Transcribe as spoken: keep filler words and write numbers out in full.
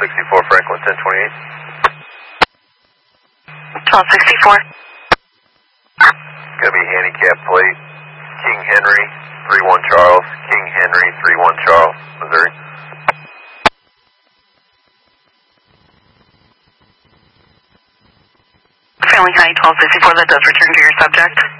sixty-four Franklin ten twenty-eight. twelve sixty-four. Gonna be handicap plate. King Henry, three one Charles. King Henry, three one Charles, Missouri. Family High twelve sixty-four, that does return to your subject.